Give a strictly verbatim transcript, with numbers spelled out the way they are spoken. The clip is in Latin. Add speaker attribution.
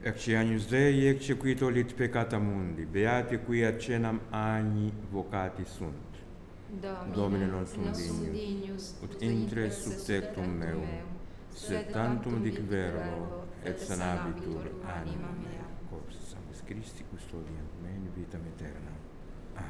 Speaker 1: Ecce agnus Dei, ecce qui tollit peccata mundi, beati qui ad cenam agni vocati sunt. Domine nostrum dignus, ut intre subtectum meum, sed tantum dic verbo, et sanabitur anima mea. Corpus Sanctus Christi custodiam me in vitam aeterna.